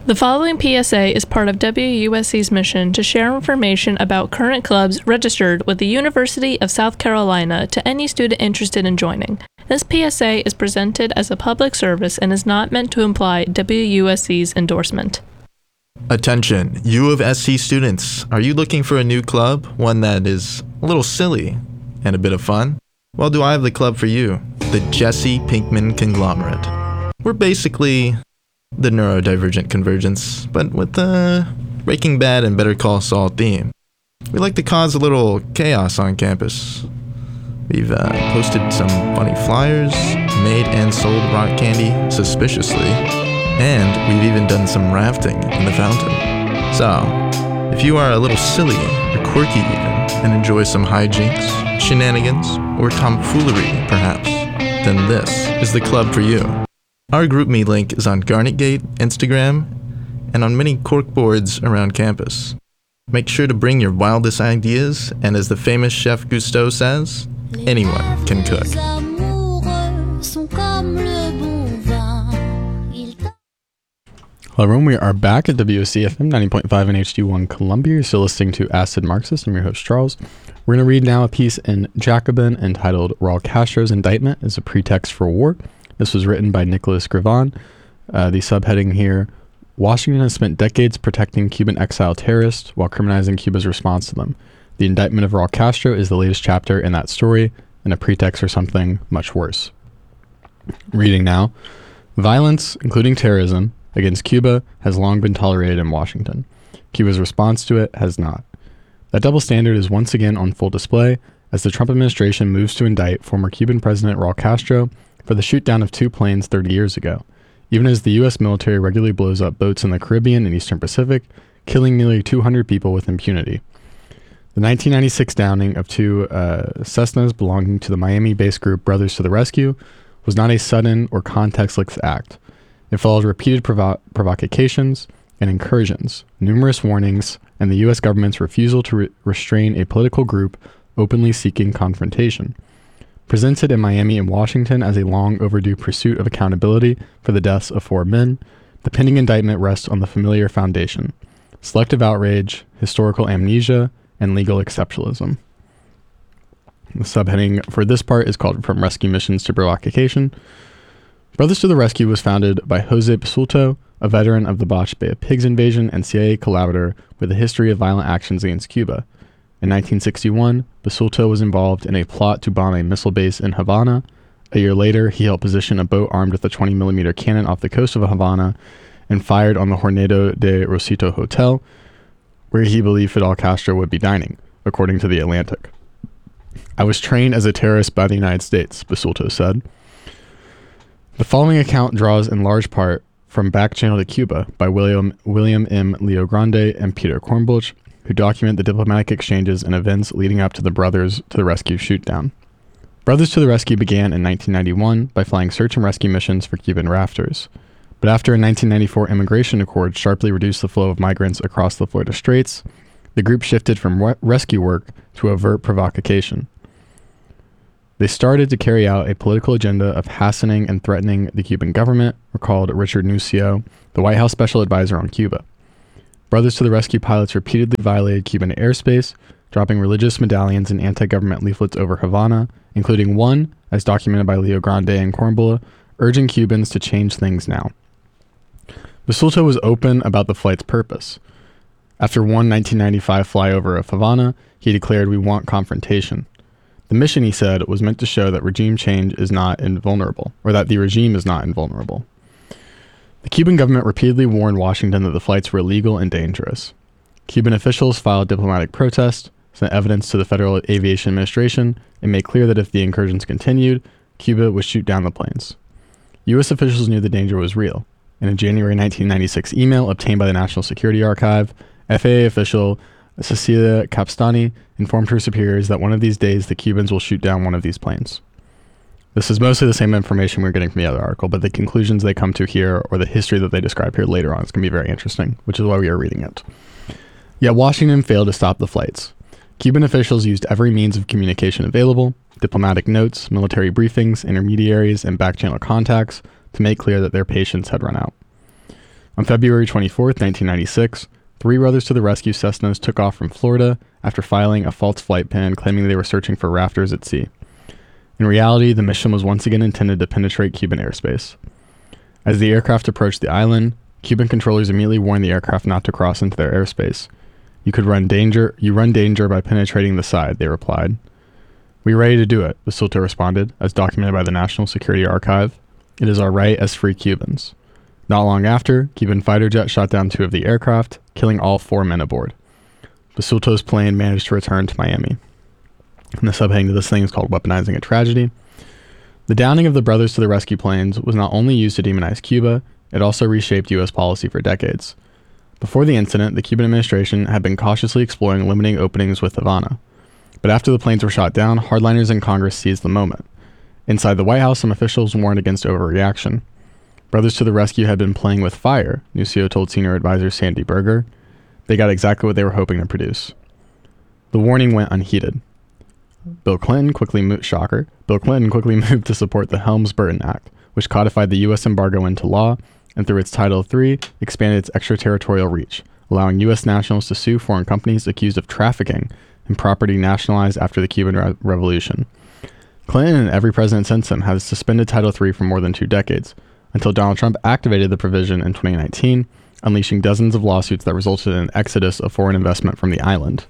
The following PSA is part of WUSC's mission to share information about current clubs registered with the University of South Carolina to any student interested in joining. This PSA is presented as a public service and is not meant to imply WUSC's endorsement. Attention, U of SC students. Are you looking for a new club? One that is a little silly and a bit of fun? Well, do I have the club for you? The Jesse Pinkman Conglomerate. We're basically the neurodivergent convergence, but with the Breaking Bad and Better Call Saul theme. We like to cause a little chaos on campus. We've posted some funny flyers, made and sold rock candy suspiciously, and we've even done some rafting in the fountain. So, if you are a little silly or quirky even, and enjoy some hijinks, shenanigans, or tomfoolery perhaps, then this is the club for you. Our GroupMe link is on GarnetGate, Instagram, and on many corkboards around campus. Make sure to bring your wildest ideas, and as the famous Chef Gusteau says, anyone can cook. Hello everyone, we are back at WUSC FM 90.5 and HD1 Columbia. You're still listening to Acid Marxist. I'm your host Charles. We're going to read now a piece in Jacobin entitled Raul Castro's Indictment is a Pretext for War. This was written by Nicholas Grivon. The subheading here, Washington has spent decades protecting Cuban exile terrorists while criminalizing Cuba's response to them. The indictment of Raul Castro is the latest chapter in that story and a pretext for something much worse. Reading now, violence, including terrorism, against Cuba has long been tolerated in Washington. Cuba's response to it has not. That double standard is once again on full display as the Trump administration moves to indict former Cuban President Raul Castro for the shoot-down of 2 planes 30 years ago, even as the U.S. military regularly blows up boats in the Caribbean and Eastern Pacific, killing nearly 200 people with impunity. The 1996 downing of 2 Cessnas belonging to the Miami-based group Brothers to the Rescue was not a sudden or contextless act. It followed repeated provocations and incursions, numerous warnings, and the U.S. government's refusal to restrain a political group openly seeking confrontation. Presented in Miami and Washington as a long overdue pursuit of accountability for the deaths of 4 men, the pending indictment rests on the familiar foundation: selective outrage, historical amnesia, and legal exceptionalism. The subheading for this part is called From Rescue Missions to Provocation. Brothers to the Rescue was founded by Jose Basulto, a veteran of the botched Bay of Pigs invasion and CIA collaborator with a history of violent actions against Cuba. In 1961, Basulto was involved in a plot to bomb a missile base in Havana. A year later, he helped position a boat armed with a 20mm cannon off the coast of Havana and fired on the Hornado de Rosito Hotel, where he believed Fidel Castro would be dining, according to The Atlantic. I was trained as a terrorist by the United States, Basulto said. The following account draws in large part from Back Channel to Cuba by William M. Leo Grande and Peter Kornbuch, who document the diplomatic exchanges and events leading up to the Brothers to the Rescue shootdown. Brothers to the Rescue began in 1991 by flying search and rescue missions for Cuban rafters. But after a 1994 immigration accord sharply reduced the flow of migrants across the Florida Straits, the group shifted from rescue work to overt provocation. They started to carry out a political agenda of hastening and threatening the Cuban government, recalled Richard Nucio, the White House special advisor on Cuba. Brothers to the Rescue pilots repeatedly violated Cuban airspace, dropping religious medallions and anti-government leaflets over Havana, including one, as documented by Leo Grande and Kornbuch, urging Cubans to change things now. Basulto was open about the flight's purpose. After one 1995 flyover of Havana, he declared, "We want confrontation." The mission, he said, was meant to show that regime change is not invulnerable, or that the regime is not invulnerable. The Cuban government repeatedly warned Washington that the flights were illegal and dangerous. Cuban officials filed diplomatic protests, sent evidence to the Federal Aviation Administration, and made clear that if the incursions continued, Cuba would shoot down the planes. U.S. officials knew the danger was real. In a January 1996 email obtained by the National Security Archive, FAA official Cecilia Capstani informed her superiors that one of these days the Cubans will shoot down one of these planes. This is mostly the same information we're getting from the other article, but the conclusions they come to here, or the history that they describe here later on, is going to be very interesting, which is why we are reading it. Yet Washington failed to stop the flights. Cuban officials used every means of communication available, diplomatic notes, military briefings, intermediaries, and back-channel contacts, to make clear that their patience had run out. On February 24th, 1996, three brothers to the rescue Cessnas took off from Florida after filing a false flight plan claiming they were searching for rafters at sea. In reality, the mission was once again intended to penetrate Cuban airspace. As the aircraft approached the island, Cuban controllers immediately warned the aircraft not to cross into their airspace. You run danger by penetrating the side, they replied. "We're ready to do it," Basulto responded, as documented by the National Security Archive. "It is our right as free Cubans." Not long after, Cuban fighter jet shot down two of the aircraft, killing all four men aboard. Basulto's plane managed to return to Miami. And the subheading to this thing is called Weaponizing a Tragedy. The downing of the brothers to the rescue planes was not only used to demonize Cuba, it also reshaped U.S. policy for decades. Before the incident, the Cuban administration had been cautiously exploring limiting openings with Havana. But after the planes were shot down, hardliners in Congress seized the moment. Inside the White House, some officials warned against overreaction. Brothers to the rescue had been playing with fire, Nucio told senior advisor Sandy Berger. They got exactly what they were hoping to produce. The warning went unheeded. Bill Clinton quickly moved to support the Helms-Burton Act, which codified the U.S. embargo into law, and through its Title III, expanded its extraterritorial reach, allowing U.S. nationals to sue foreign companies accused of trafficking in property nationalized after the Cuban Revolution. Clinton and every president since him has suspended Title III for more than 2 decades, until Donald Trump activated the provision in 2019, unleashing dozens of lawsuits that resulted in an exodus of foreign investment from the island.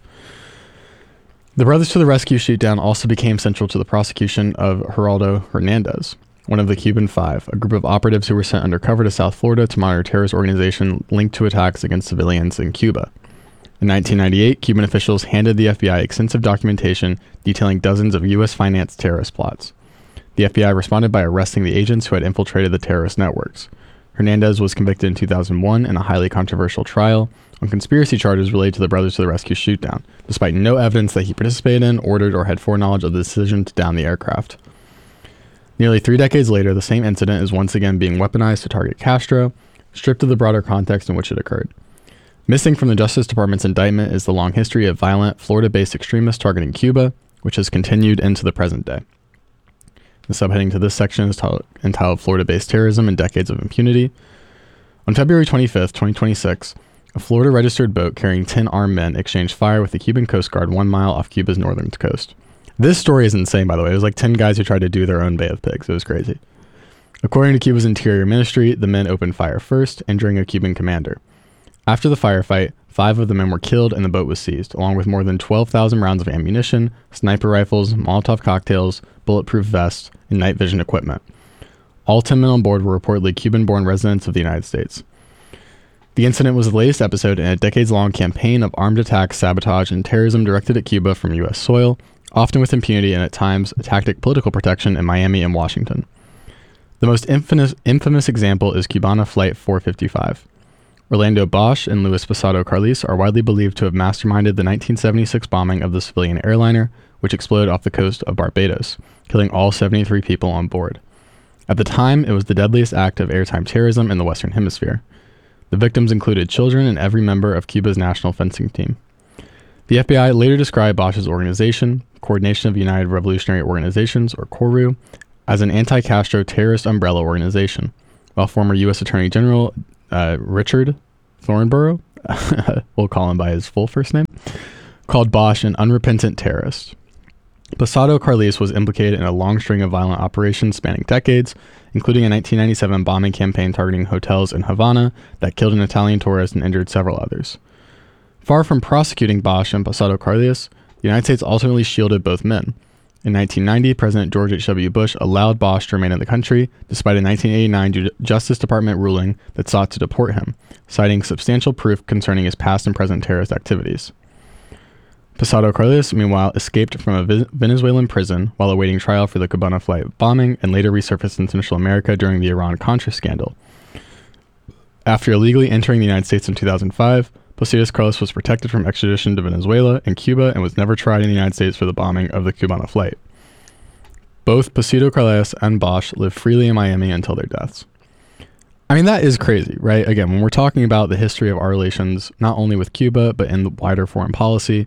The Brothers to the Rescue shootdown also became central to the prosecution of Geraldo Hernandez, one of the Cuban Five, a group of operatives who were sent undercover to South Florida to monitor a terrorist organization linked to attacks against civilians in Cuba. In 1998, Cuban officials handed the FBI extensive documentation detailing dozens of U.S.-financed terrorist plots. The FBI responded by arresting the agents who had infiltrated the terrorist networks. Hernandez was convicted in 2001 in a highly controversial trial on conspiracy charges related to the Brothers to the Rescue shootdown, despite no evidence that he participated in, ordered, or had foreknowledge of the decision to down the aircraft. Nearly 3 decades later, the same incident is once again being weaponized to target Castro, stripped of the broader context in which it occurred. Missing from the Justice Department's indictment is the long history of violent, Florida-based extremists targeting Cuba, which has continued into the present day. The subheading to this section is entitled Florida-Based Terrorism and Decades of Impunity. On February 25th, 2026, a Florida-registered boat carrying 10 armed men exchanged fire with the Cuban Coast Guard 1 mile off Cuba's northern coast. This story is insane, by the way. It was like 10 guys who tried to do their own Bay of Pigs. It was crazy. According to Cuba's Interior Ministry, the men opened fire first, injuring a Cuban commander. After the firefight, 5 of the men were killed and the boat was seized, along with more than 12,000 rounds of ammunition, sniper rifles, Molotov cocktails, bulletproof vests, and night vision equipment. All 10 men on board were reportedly Cuban-born residents of the United States. The incident was the latest episode in a decades-long campaign of armed attacks, sabotage, and terrorism directed at Cuba from U.S. soil, often with impunity and at times tactic political protection in Miami and Washington. The most infamous example is Cubana Flight 455. Orlando Bosch and Luis Posada Carlis are widely believed to have masterminded the 1976 bombing of the civilian airliner, which exploded off the coast of Barbados, killing all 73 people on board. At the time, it was the deadliest act of airtime terrorism in the Western Hemisphere. The victims included children and every member of Cuba's national fencing team. The FBI later described Bosch's organization, Coordination of United Revolutionary Organizations, or CORU, as an anti-Castro terrorist umbrella organization, while former U.S. Attorney General Richard Thornborough, we'll call him by his full first name, called Bosch an unrepentant terrorist. Posada Carlis was implicated in a long string of violent operations spanning decades, including a 1997 bombing campaign targeting hotels in Havana that killed an Italian tourist and injured several others. Far from prosecuting Bosch and Posada Carlis, the United States ultimately shielded both men. In 1990, President George H.W. Bush allowed Bosch to remain in the country, despite a 1989 Justice Department ruling that sought to deport him, citing substantial proof concerning his past and present terrorist activities. Posada Carlis, meanwhile, escaped from a Venezuelan prison while awaiting trial for the Cubana flight bombing and later resurfaced in Central America during the Iran-Contra scandal. After illegally entering the United States in 2005, Posada Carlis was protected from extradition to Venezuela and Cuba and was never tried in the United States for the bombing of the Cubana flight. Both Posada Carlis and Bosch lived freely in Miami until their deaths. I mean, that is crazy, right? Again, when we're talking about the history of our relations, not only with Cuba, but in the wider foreign policy,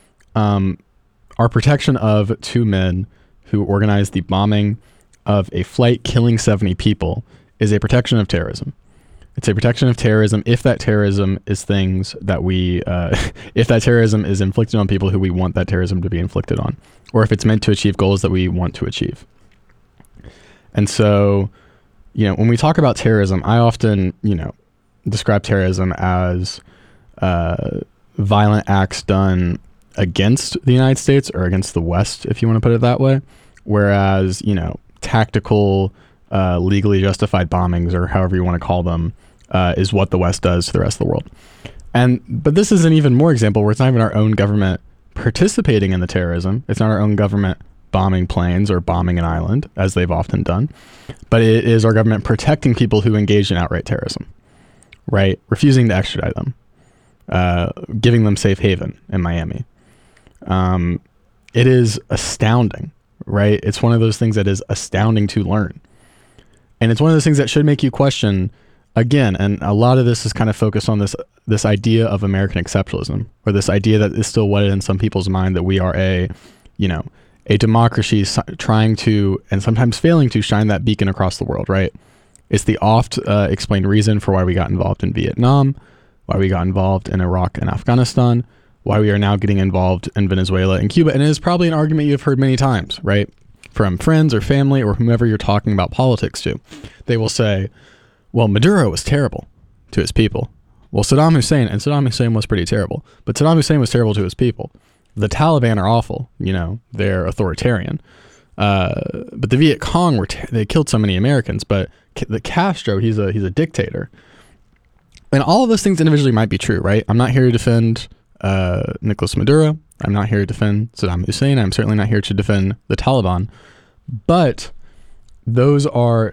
our protection of 2 men who organized the bombing of a flight killing 70 people is a protection of terrorism. It's a protection of terrorism if that terrorism is things that we, if that terrorism is inflicted on people who we want that terrorism to be inflicted on, or if it's meant to achieve goals that we want to achieve. And so, when we talk about terrorism, I often, describe terrorism as violent acts done against the United States or against the West, if you want to put it that way. Whereas, tactical, legally justified bombings, or however you want to call them, is what the West does to the rest of the world. But this is an even more example where it's not even our own government participating in the terrorism. It's not our own government bombing planes or bombing an island, as they've often done, but it is our government protecting people who engage in outright terrorism, right? Refusing to extradite them, giving them safe haven in Miami. It is astounding, right? It's one of those things that is astounding to learn. And it's one of those things that should make you question, again, and a lot of this is kind of focused on this idea of American exceptionalism, or this idea that is still wedded in some people's mind that we are a democracy trying to, and sometimes failing to, shine that beacon across the world, right? It's the oft explained reason for why we got involved in Vietnam, why we got involved in Iraq and Afghanistan, why we are now getting involved in Venezuela and Cuba. And it is probably an argument you've heard many times, right? From friends or family or whomever you're talking about politics to. They will say, well, Maduro was terrible to his people. Well, Saddam Hussein was pretty terrible, but Saddam Hussein was terrible to his people. The Taliban are awful, they're authoritarian. But the Viet Cong they killed so many Americans, but the Castro, he's a dictator. And all of those things individually might be true, right? I'm not here to defend Nicolas Maduro. I'm not here to defend Saddam Hussein. I'm certainly not here to defend the Taliban. But those are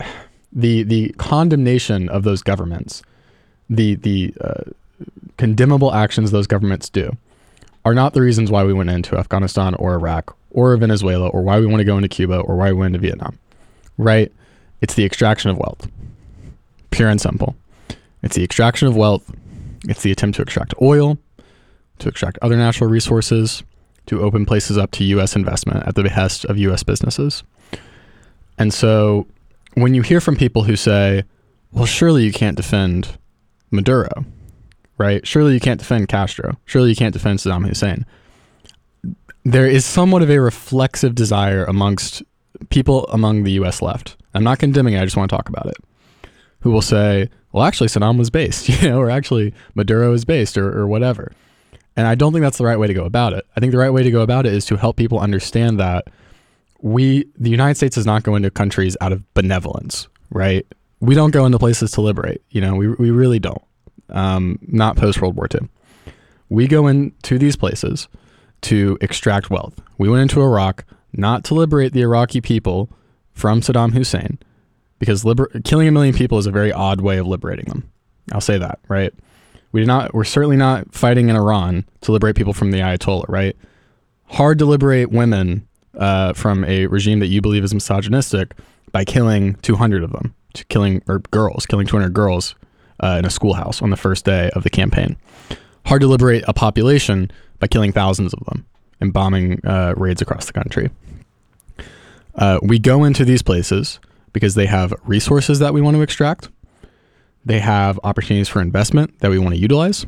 the condemnation of those governments, the condemnable actions those governments do, are not the reasons why we went into Afghanistan or Iraq or Venezuela, or why we want to go into Cuba, or why we went into Vietnam, right? It's the extraction of wealth, pure and simple. It's the extraction of wealth. It's the attempt to extract oil, to extract other natural resources, to open places up to U.S. investment at the behest of U.S. businesses. And so when you hear from people who say, well, surely you can't defend Maduro, right? Surely you can't defend Castro. Surely you can't defend Saddam Hussein. There is somewhat of a reflexive desire amongst people among the U.S. left. I'm not condemning it, I just want to talk about it. Who will say, well, actually Saddam was based, or actually Maduro is based, or whatever. And I don't think that's the right way to go about it. I think the right way to go about it is to help people understand that the United States does not go into countries out of benevolence, right? We don't go into places to liberate, we really don't. Not post World War II. We go into these places to extract wealth. We went into Iraq not to liberate the Iraqi people from Saddam Hussein, because killing 1 million people is a very odd way of liberating them. I'll say that, right? We're certainly not fighting in Iran to liberate people from the Ayatollah, right? Hard to liberate women from a regime that you believe is misogynistic by killing 200 of them, killing 200 girls in a schoolhouse on the first day of the campaign. Hard to liberate a population by killing thousands of them and bombing raids across the country. We go into these places because they have resources that we want to extract. They have opportunities for investment that we want to utilize.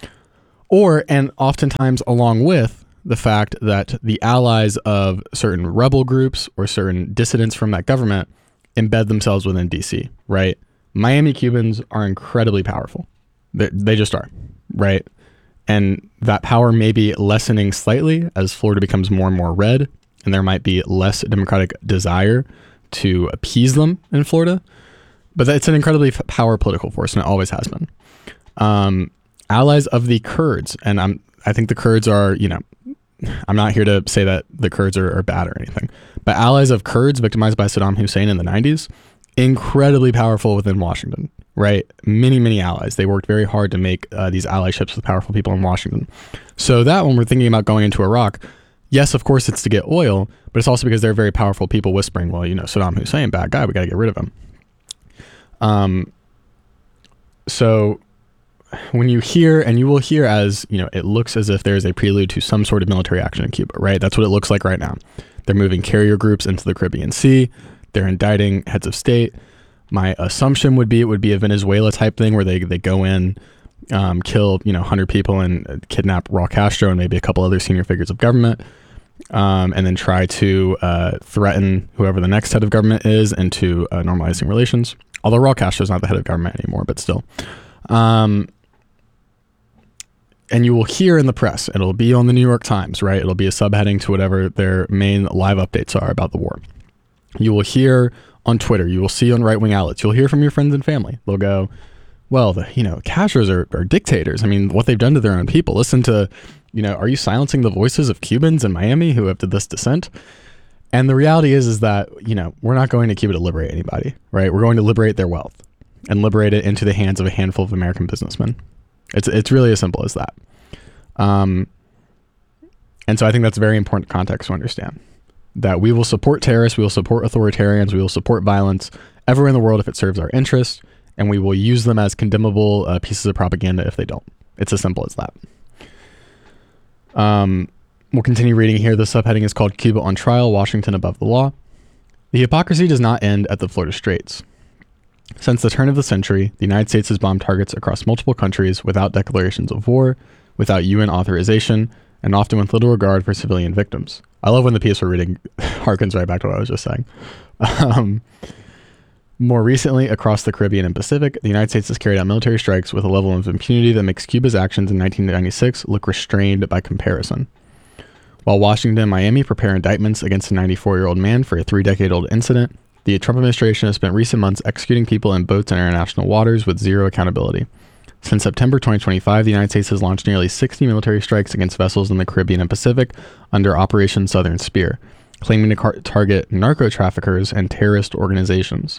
And oftentimes along with the fact that the allies of certain rebel groups or certain dissidents from that government embed themselves within DC, right? Miami Cubans are incredibly powerful. They just are, right? And that power may be lessening slightly as Florida becomes more and more red, and there might be less democratic desire to appease them in Florida. But it's an incredibly power political force, and it always has been. Allies of the Kurds, and I think the Kurds are, I'm not here to say that the Kurds are bad or anything, but allies of Kurds victimized by Saddam Hussein in the 90s, incredibly powerful within Washington, right? Many, many allies. They worked very hard to make these allyships with powerful people in Washington. So that when we're thinking about going into Iraq, yes, of course it's to get oil, but it's also because they're very powerful people whispering, well, Saddam Hussein, bad guy, we got to get rid of him. So when you hear, and you will hear as, it looks as if there's a prelude to some sort of military action in Cuba, right? That's what it looks like right now. They're moving carrier groups into the Caribbean Sea. They're indicting heads of state. My assumption would be it would be a Venezuela type thing where they go in, kill 100 people and kidnap Raul Castro and maybe a couple other senior figures of government, and then try to threaten whoever the next head of government is into normalizing relations. Although Raul Castro is not the head of government anymore, but still. And you will hear in the press, it'll be on the New York Times, right? It'll be a subheading to whatever their main live updates are about the war. You will hear on Twitter, you will see on right-wing outlets, you'll hear from your friends and family. They'll go, well, Castros are dictators. I mean, what they've done to their own people. Listen to, are you silencing the voices of Cubans in Miami who have did this dissent? And the reality is that, we're not going to Cuba to liberate anybody, right? We're going to liberate their wealth and liberate it into the hands of a handful of American businessmen. It's really as simple as that. And so I think that's very important context to understand, that we will support terrorists, we will support authoritarians, we will support violence everywhere in the world if it serves our interests, and we will use them as condemnable pieces of propaganda if they don't. It's as simple as that. We'll continue reading here. The subheading is called Cuba on Trial, Washington Above the Law. The hypocrisy does not end at the Florida Straits. Since the turn of the century, the United States has bombed targets across multiple countries without declarations of war, without UN authorization, and often with little regard for civilian victims. I love when the piece we're reading harkens right back to what I was just saying. More recently, across the Caribbean and Pacific, the United States has carried out military strikes with a level of impunity that makes Cuba's actions in 1996 look restrained by comparison. While Washington and Miami prepare indictments against a 94-year-old man for a 3-decade-old incident, the Trump administration has spent recent months executing people in boats in international waters with zero accountability. Since September 2025, the United States has launched nearly 60 military strikes against vessels in the Caribbean and Pacific under Operation Southern Spear, claiming to target narco-traffickers and terrorist organizations.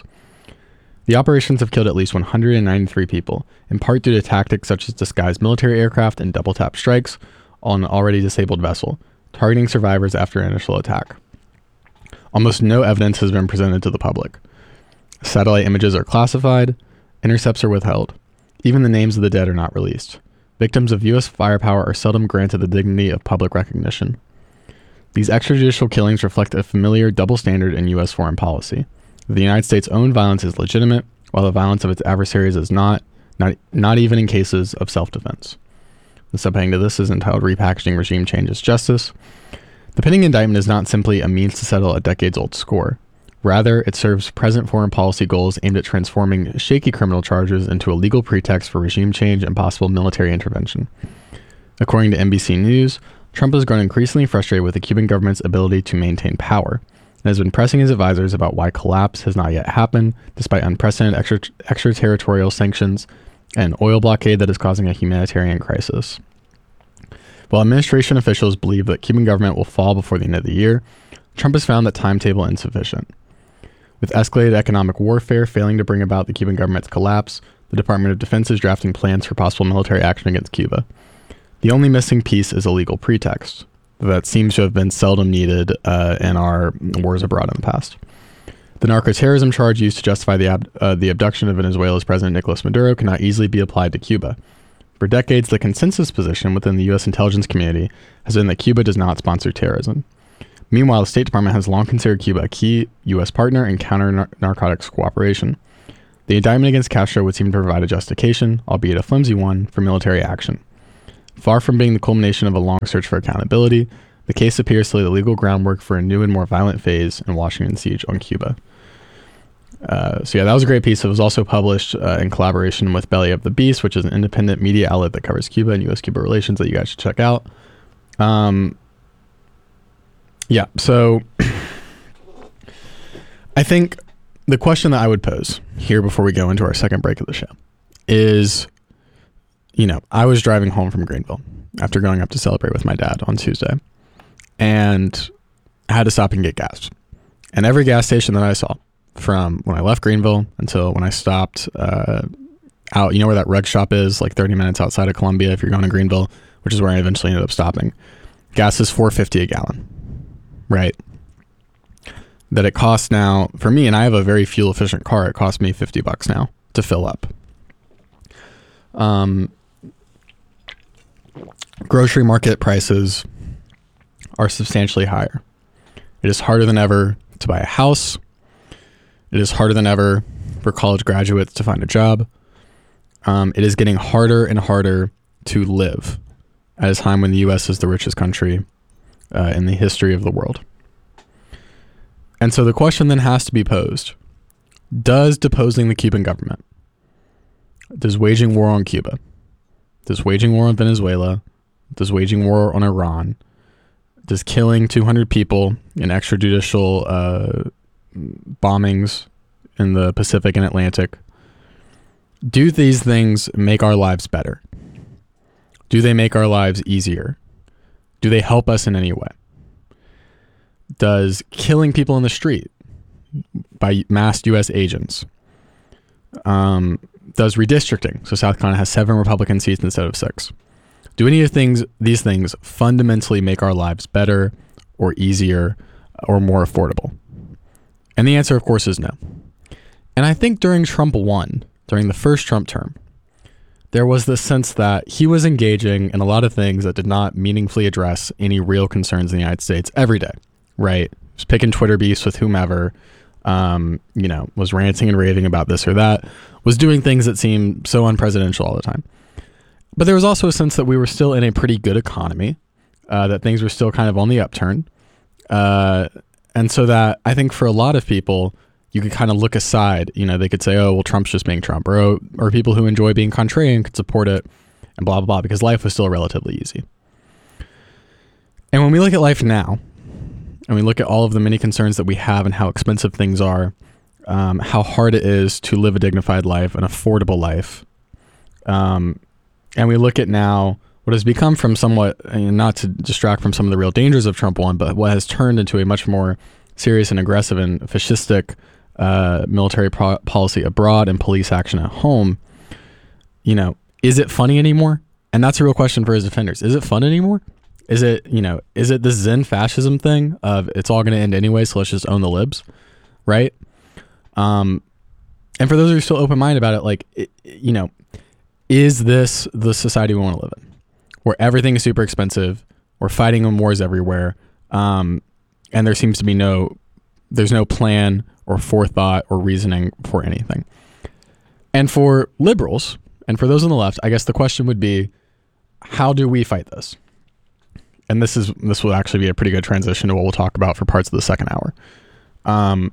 The operations have killed at least 193 people, in part due to tactics such as disguised military aircraft and double-tap strikes on an already disabled vessel, targeting survivors after an initial attack. Almost no evidence has been presented to the public. Satellite images are classified, intercepts are withheld. Even the names of the dead are not released. Victims of U.S. firepower are seldom granted the dignity of public recognition. These extrajudicial killings reflect a familiar double standard in U.S. foreign policy. The United States' own violence is legitimate, while the violence of its adversaries is not even in cases of self-defense. The subheading to this is entitled Repackaging Regime Change as Justice. The pending indictment is not simply a means to settle a decades-old score. Rather, it serves present foreign policy goals aimed at transforming shaky criminal charges into a legal pretext for regime change and possible military intervention. According to NBC News, Trump has grown increasingly frustrated with the Cuban government's ability to maintain power and has been pressing his advisors about why collapse has not yet happened, despite unprecedented extraterritorial sanctions and oil blockade that is causing a humanitarian crisis. While administration officials believe that Cuban government will fall before the end of the year, Trump has found that timetable insufficient. With escalated economic warfare failing to bring about the Cuban government's collapse, the Department of Defense is drafting plans for possible military action against Cuba. The only missing piece is a legal pretext that seems to have been seldom needed in our wars abroad in the past. The narco-terrorism charge used to justify the abduction of Venezuela's President Nicolas Maduro cannot easily be applied to Cuba. For decades, the consensus position within the U.S. intelligence community has been that Cuba does not sponsor terrorism. Meanwhile, the State Department has long considered Cuba a key U.S. partner in counter-narcotics cooperation. The indictment against Castro would seem to provide a justification, albeit a flimsy one, for military action. Far from being the culmination of a long search for accountability, the case appears to lay the legal groundwork for a new and more violent phase in Washington's siege on Cuba. So that was a great piece. It was also published in collaboration with Belly of the Beast, which is an independent media outlet that covers Cuba and U.S.-Cuba relations that you guys should check out. So I think the question that I would pose here before we go into our second break of the show is, I was driving home from Greenville after going up to celebrate with my dad on Tuesday, and I had to stop and get gas. And every gas station that I saw, from when I left Greenville until when I stopped out, where that rug shop is, like 30 minutes outside of Columbia if you're going to Greenville, which is where I eventually ended up stopping, gas is $4.50 a gallon, right? That it costs now, for me, and I have a very fuel efficient car, it costs me $50 now to fill up. Grocery market prices are substantially higher. It is harder than ever to buy a house. It is harder than ever for college graduates to find a job. It is getting harder and harder to live at a time when the U.S. is the richest country in the history of the world. And so the question then has to be posed: does deposing the Cuban government, does waging war on Cuba, does waging war on Venezuela, does waging war on Iran, does killing 200 people in extrajudicial bombings in the Pacific and Atlantic, do these things make our lives better? Do they make our lives easier? Do they help us in any way? Does killing people in the street by masked U.S. agents, does redistricting, so South Carolina has 7 Republican seats instead of 6, do any of these things fundamentally make our lives better or easier or more affordable? And the answer, of course, is no. And I think during Trump 1, during the first Trump term, there was this sense that he was engaging in a lot of things that did not meaningfully address any real concerns in the United States every day, right? Was picking Twitter beefs with whomever, was ranting and raving about this or that, was doing things that seemed so unpresidential all the time. But there was also a sense that we were still in a pretty good economy, that things were still kind of on the upturn. And so that I think for a lot of people, you could kind of look aside, they could say, oh, well, Trump's just being Trump, or people who enjoy being contrarian could support it and blah, blah, blah, because life was still relatively easy. And when we look at life now, and we look at all of the many concerns that we have and how expensive things are, how hard it is to live a dignified life, an affordable life, and we look at now what has become from somewhat, not to distract from some of the real dangers of Trump 1, but what has turned into a much more serious and aggressive and fascistic military policy abroad and police action at home, is it funny anymore? And that's a real question for his defenders. Is it fun anymore? Is it this Zen fascism thing of it's all going to end anyway, so let's just own the libs, right? And for those who are still open-minded about it, is this the society we want to live in, where everything is super expensive, we're fighting in wars everywhere, and there seems to be there's no plan or forethought or reasoning for anything? And for liberals, and for those on the left, I guess the question would be, how do we fight this? And this will actually be a pretty good transition to what we'll talk about for parts of the second hour.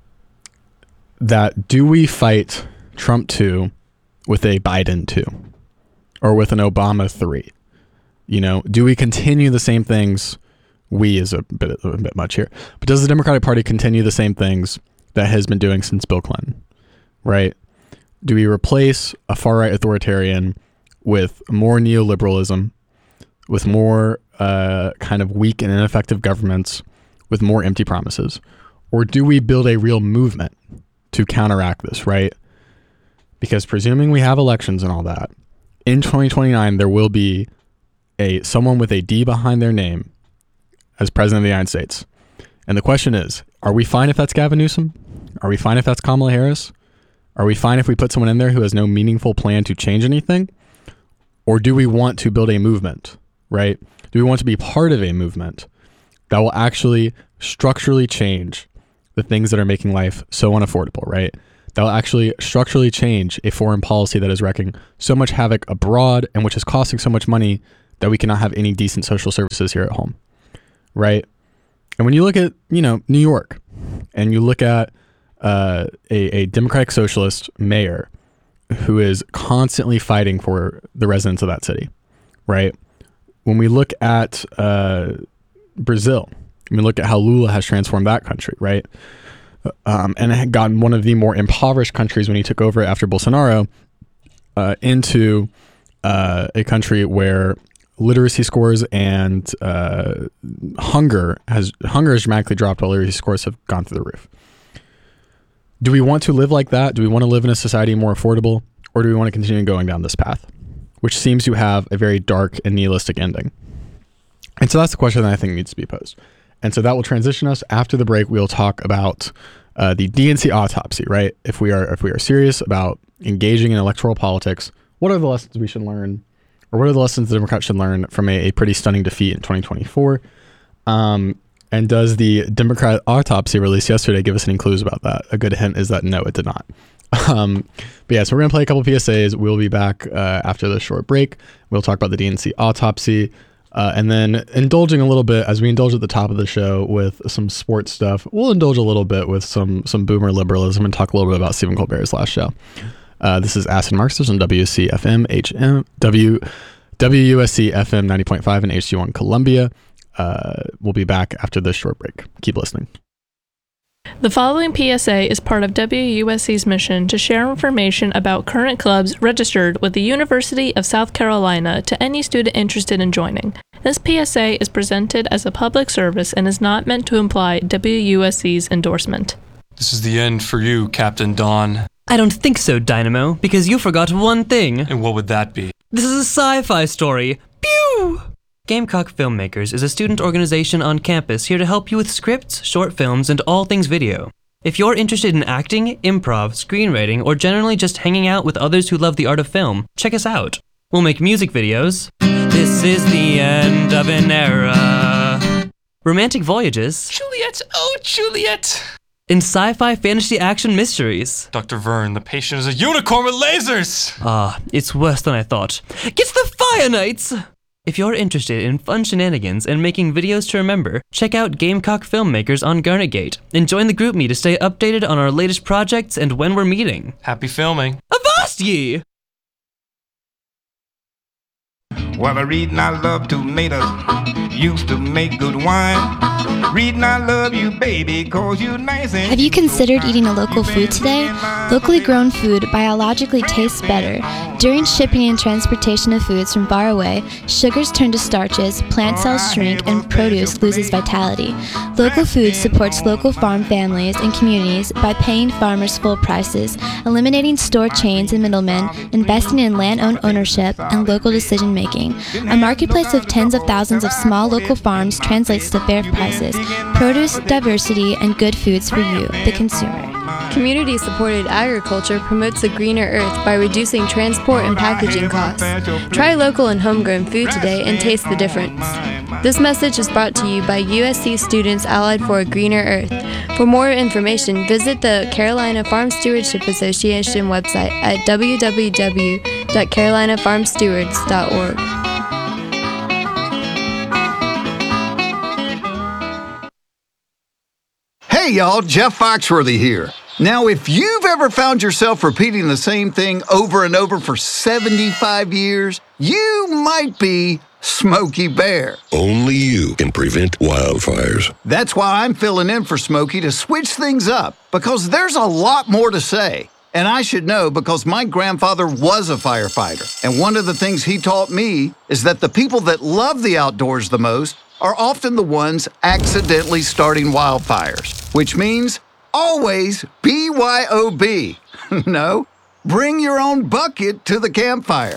That do we fight Trump 2 with a Biden 2 or with an Obama 3? Do we continue the same things? We is a bit much here, but does the Democratic Party continue the same things that has been doing since Bill Clinton, right? Do we replace a far-right authoritarian with more neoliberalism, with more kind of weak and ineffective governments, with more empty promises? Or do we build a real movement to counteract this, right? Because presuming we have elections and all that, in 2029, there will be someone with a D behind their name as president of the United States. And the question is, are we fine if that's Gavin Newsom? Are we fine if that's Kamala Harris? Are we fine if we put someone in there who has no meaningful plan to change anything? Or do we want to build a movement, right? Do we want to be part of a movement that will actually structurally change the things that are making life so unaffordable, right? That will actually structurally change a foreign policy that is wreaking so much havoc abroad and which is costing so much money that we cannot have any decent social services here at home, right? And when you look at, New York, and you look at a Democratic Socialist mayor who is constantly fighting for the residents of that city, right? When we look at Brazil, we look at how Lula has transformed that country, right? And had gotten one of the more impoverished countries when he took over after Bolsonaro into a country where literacy scores and hunger has dramatically dropped while literacy scores have gone through the roof. Do we want to live like that? Do we want to live in a society more affordable? Or do we want to continue going down this path, which seems to have a very dark and nihilistic ending? And so that's the question that I think needs to be posed. And so that will transition us. After the break, we'll talk about the DNC autopsy, right? If we are serious about engaging in electoral politics, what are the lessons we should learn? Or what are the lessons the Democrats should learn from a pretty stunning defeat in 2024? And does the Democrat autopsy released yesterday give us any clues about that? A good hint is that no, it did not. But yeah, so we're going to play a couple PSAs. We'll be back after the short break. We'll talk about the DNC autopsy. And then indulging a little bit, as we indulge at the top of the show with some sports stuff, we'll indulge a little bit with some boomer liberalism and talk a little bit about Stephen Colbert's last show. This is Acid Marxist on WUSC FM 90.5 in HD1 Columbia. We'll be back after this short break. Keep listening. The following PSA is part of WUSC's mission to share information about current clubs registered with the University of South Carolina to any student interested in joining. This PSA is presented as a public service and is not meant to imply WUSC's endorsement. This is the end for you, Captain Dawn. I don't think so, Dynamo, because you forgot one thing. And what would that be? This is a sci-fi story. Pew! Gamecock Filmmakers is a student organization on campus here to help you with scripts, short films, and all things video. If you're interested in acting, improv, screenwriting, or generally just hanging out with others who love the art of film, check us out. We'll make music videos. This is the end of an era. Romantic voyages. Juliet, oh Juliet! In sci-fi fantasy action mysteries. Dr. Vern, the patient is a unicorn with lasers! It's worse than I thought. Get the Fire Knights! If you're interested in fun shenanigans and making videos to remember, check out Gamecock Filmmakers on Garnetgate and join the GroupMe to stay updated on our latest projects and when we're meeting. Happy filming. Avast ye! Well, I read and I love tomatoes, used to make good wine. Read and I love you, baby, cause you're nice and... Have you considered eating a local food today? Locally grown food biologically tastes better. During shipping and transportation of foods from far away, sugars turn to starches, plant cells shrink, and produce loses vitality. Local food supports local farm families and communities by paying farmers full prices, eliminating store chains and middlemen, investing in land-owned ownership, and local decision-making. A marketplace of tens of thousands of small local farms translates to fair prices, produce, diversity, and good foods for you, the consumer. Community-supported agriculture promotes a greener earth by reducing transport and packaging costs. Try local and homegrown food today and taste the difference. This message is brought to you by USC students allied for a greener earth. For more information, visit the Carolina Farm Stewardship Association website at www.carolinafarmstewards.org. Hey y'all, Jeff Foxworthy here. Now, if you've ever found yourself repeating the same thing over and over for 75 years, you might be Smokey Bear. Only you can prevent wildfires. That's why I'm filling in for Smokey to switch things up, because there's a lot more to say. And I should know because my grandfather was a firefighter. And one of the things he taught me is that the people that love the outdoors the most are often the ones accidentally starting wildfires, which means always BYOB. No, bring your own bucket to the campfire.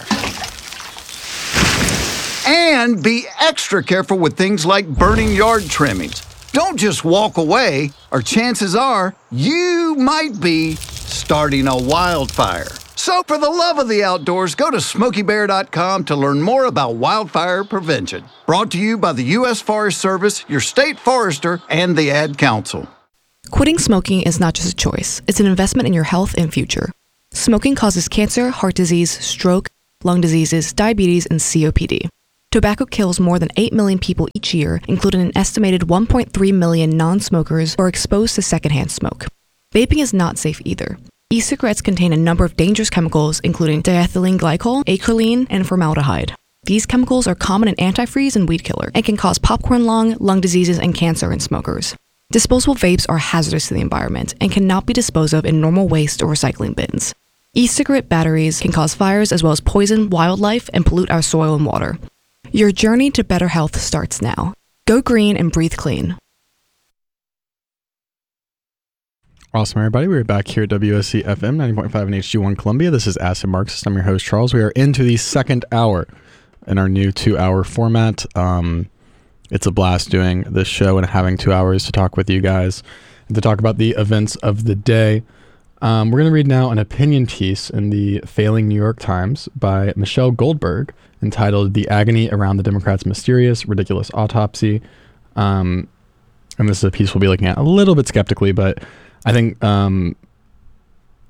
And be extra careful with things like burning yard trimmings. Don't just walk away, or chances are you might be starting a wildfire. So for the love of the outdoors, go to SmokeyBear.com to learn more about wildfire prevention. Brought to you by the U.S. Forest Service, your state forester, and the Ad Council. Quitting smoking is not just a choice, it's an investment in your health and future. Smoking causes cancer, heart disease, stroke, lung diseases, diabetes, and COPD. Tobacco kills more than 8 million people each year, including an estimated 1.3 million non-smokers who are exposed to secondhand smoke. Vaping is not safe either. E-cigarettes contain a number of dangerous chemicals, including diethylene glycol, acrolein, and formaldehyde. These chemicals are common in antifreeze and weed killer, and can cause popcorn lung diseases, and cancer in smokers. Disposable vapes are hazardous to the environment and cannot be disposed of in normal waste or recycling bins. E-cigarette batteries can cause fires as well as poison wildlife and pollute our soil and water. Your journey to better health starts now. Go green and breathe clean. Awesome, everybody. We're back here at WSC FM 90.5 in HD1 Columbia. This is Acid Marxist. I'm your host, Charles. We are into the second hour in our new 2-hour format. It's a blast doing this show and having 2 hours to talk with you guys and to talk about the events of the day. We're going to read now an opinion piece in the failing New York Times by Michelle Goldberg entitled "The Agony Around the Democrats' Mysterious, Ridiculous Autopsy." And this is a piece we'll be looking at a little bit skeptically, but I think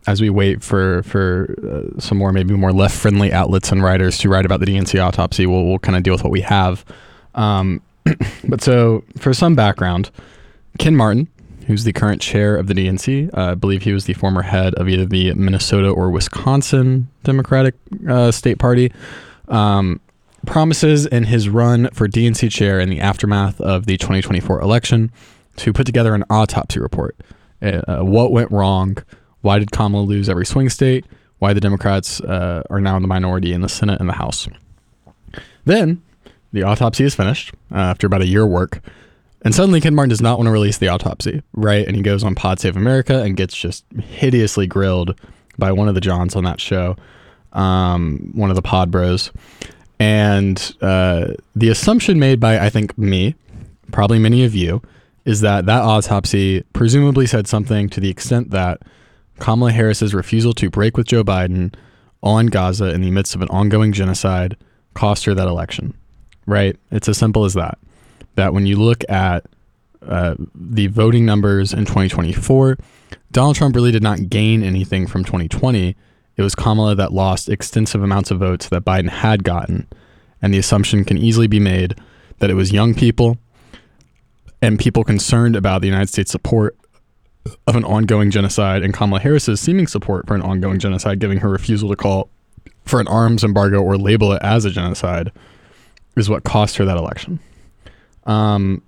as we wait for some more, maybe more left friendly outlets and writers to write about the DNC autopsy, we'll kind of deal with what we have. But so for some background, Ken Martin, who's the current chair of the DNC, I believe he was the former head of either the Minnesota or Wisconsin Democratic state party, promises in his run for DNC chair in the aftermath of the 2024 election to put together an autopsy report. What went wrong? Why did Kamala lose every swing state? Why the Democrats are now in the minority in the Senate and the House? Then the autopsy is finished after about a year work. And suddenly Ken Martin does not want to release the autopsy, right? And he goes on Pod Save America and gets just hideously grilled by one of the Johns on that show, one of the Pod Bros. And the assumption made by, I think, me, probably many of you, is that autopsy presumably said something to the extent that Kamala Harris's refusal to break with Joe Biden on Gaza in the midst of an ongoing genocide cost her that election, right? It's as simple as that. That when you look at the voting numbers in 2024, Donald Trump really did not gain anything from 2020. It was Kamala that lost extensive amounts of votes that Biden had gotten. And the assumption can easily be made that it was young people and people concerned about the United States support of an ongoing genocide and Kamala Harris's seeming support for an ongoing genocide, giving her refusal to call for an arms embargo or label it as a genocide, is what cost her that election. The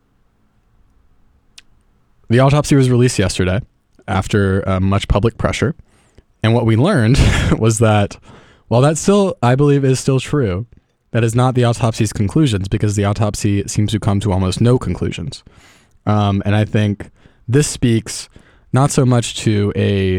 autopsy was released yesterday after much public pressure. And what we learned was that while that still, I believe, is still true, that is not the autopsy's conclusions, because the autopsy seems to come to almost no conclusions. And I think this speaks not so much to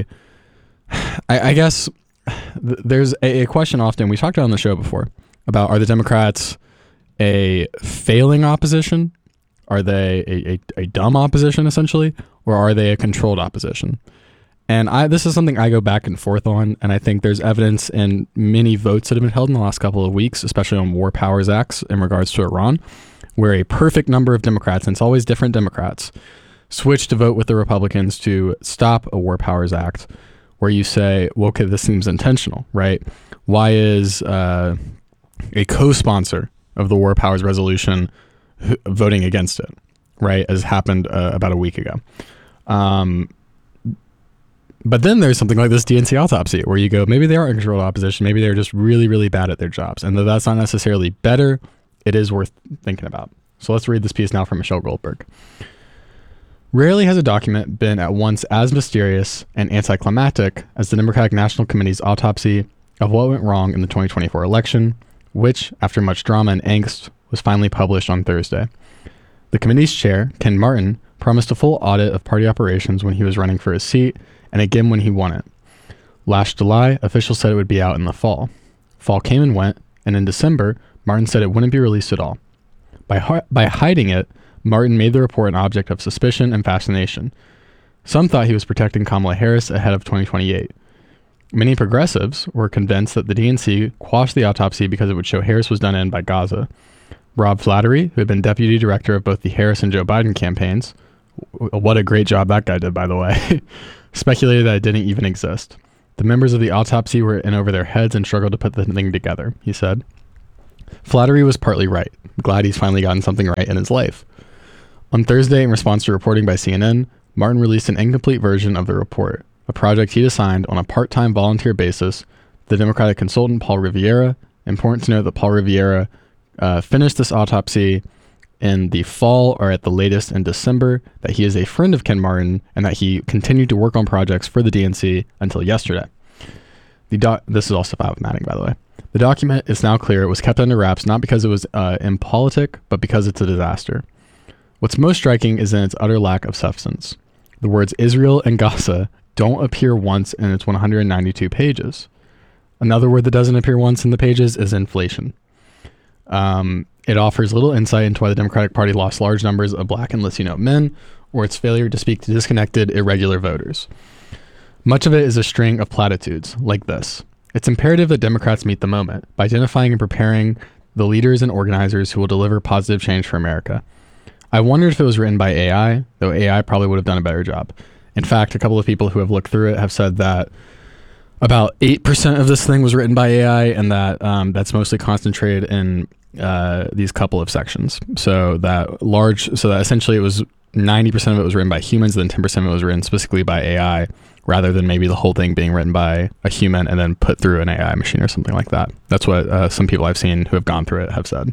I guess there's a question often, we talked about on the show before, about are the Democrats a failing opposition? Are they a dumb opposition, essentially? Or are they a controlled opposition? And this is something I go back and forth on, and I think there's evidence in many votes that have been held in the last couple of weeks, especially on War Powers Acts in regards to Iran, where a perfect number of Democrats, and it's always different Democrats, switch to vote with the Republicans to stop a War Powers Act, where you say, well, okay, this seems intentional, right? Why is a co-sponsor of the War Powers Resolution voting against it, right, as happened about a week ago? But then there's something like this DNC autopsy, where you go, maybe they aren't a controlled opposition, maybe they're just really, really bad at their jobs. And though that's not necessarily better, it is worth thinking about. So let's read this piece now from Michelle Goldberg. Rarely has a document been at once as mysterious and anticlimactic as the Democratic National Committee's autopsy of what went wrong in the 2024 election, which, after much drama and angst, was finally published on Thursday. The committee's chair, Ken Martin, promised a full audit of party operations when he was running for his seat, and again when he won it. Last July, officials said it would be out in the fall. Fall came and went, and in December, Martin said it wouldn't be released at all. By hiding it, Martin made the report an object of suspicion and fascination. Some thought he was protecting Kamala Harris ahead of 2028. Many progressives were convinced that the DNC quashed the autopsy because it would show Harris was done in by Gaza. Rob Flattery, who had been deputy director of both the Harris and Joe Biden campaigns, what a great job that guy did, by the way, speculated that it didn't even exist. The members of the autopsy were in over their heads and struggled to put the thing together, he said. Flattery was partly right. Glad he's finally gotten something right in his life. On Thursday, in response to reporting by CNN, Martin released an incomplete version of the report, a project he'd assigned on a part-time volunteer basis to the Democratic consultant Paul Riviera. Important to note that Paul Riviera finished this autopsy in the fall or at the latest in December, that he is a friend of Ken Martin, and that he continued to work on projects for the DNC until yesterday. This is all stuff out with Manning, by the way. The document is now clear it was kept under wraps not because it was impolitic, but because it's a disaster. What's most striking is in its utter lack of substance. The words Israel and Gaza don't appear once in its 192 pages. Another word that doesn't appear once in the pages is inflation. It offers little insight into why the Democratic Party lost large numbers of Black and Latino men, or its failure to speak to disconnected, irregular voters. Much of it is a string of platitudes, like this. It's imperative that Democrats meet the moment by identifying and preparing the leaders and organizers who will deliver positive change for America. I wondered if it was written by AI, though AI probably would have done a better job. In fact, a couple of people who have looked through it have said that about 8% of this thing was written by AI, and that that's mostly concentrated in these couple of sections. So that essentially it was 90% of it was written by humans, then 10% of it was written specifically by AI, rather than maybe the whole thing being written by a human and then put through an AI machine or something like that. That's what some people I've seen who have gone through it have said.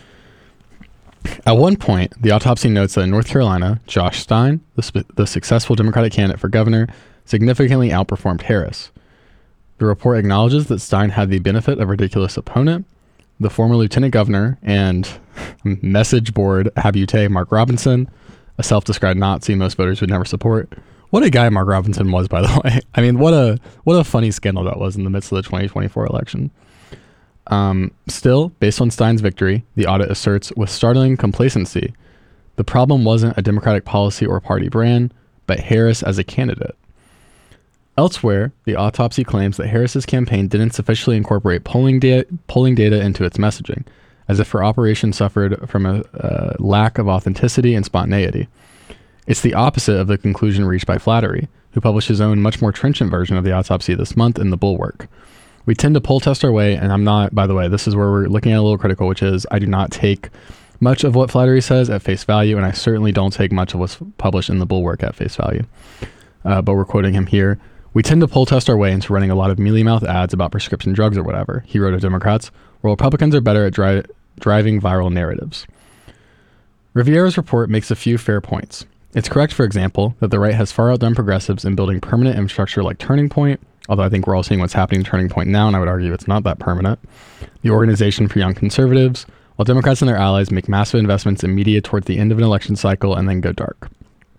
At one point, the autopsy notes that in North Carolina, Josh Stein, the successful Democratic candidate for governor, significantly outperformed Harris. The report acknowledges that Stein had the benefit of a ridiculous opponent, the former lieutenant governor and message board habitué Mark Robinson, a self-described Nazi most voters would never support. What a guy Mark Robinson was, by the way. I mean, what a funny scandal that was in the midst of the 2024 election. Still, based on Stein's victory, the audit asserts with startling complacency, the problem wasn't a Democratic policy or party brand, but Harris as a candidate. Elsewhere, the autopsy claims that Harris's campaign didn't sufficiently incorporate polling data into its messaging, as if her operation suffered from a lack of authenticity and spontaneity. It's the opposite of the conclusion reached by Flattery, who published his own much more trenchant version of the autopsy this month in The Bulwark. We tend to poll test our way, and I'm not, by the way, this is where we're looking at a little critical, which is I do not take much of what Flattery says at face value, and I certainly don't take much of what's published in The Bulwark at face value. But we're quoting him here. We tend to poll test our way into running a lot of mealy-mouthed ads about prescription drugs or whatever, he wrote of Democrats, where Republicans are better at driving viral narratives. Riviera's report makes a few fair points. It's correct, for example, that the right has far outdone progressives in building permanent infrastructure like Turning Point, although I think we're all seeing what's happening in Turning Point now, and I would argue it's not that permanent. The Organization for Young Conservatives, while Democrats and their allies make massive investments in media towards the end of an election cycle and then go dark.